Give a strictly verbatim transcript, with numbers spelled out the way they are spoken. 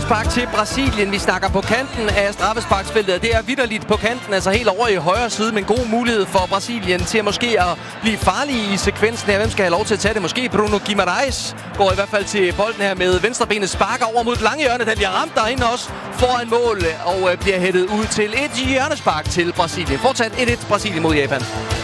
hjørnespark til Brasilien. Vi snakker på kanten af straffesparksfeltet. Det er vitterligt på kanten, altså helt over i højre side, men god mulighed for Brasilien til at måske at blive farlige i sekvensen her. Hvem skal have lov til at tage det? Måske Bruno Guimaraes går i hvert fald til bolden her med venstrebenet, sparker over mod et lange hjørne. Den bliver ramt derinde også foran mål og bliver hættet ud til et hjørnespark til Brasilien. Fortsat et et Brasilien mod Japan.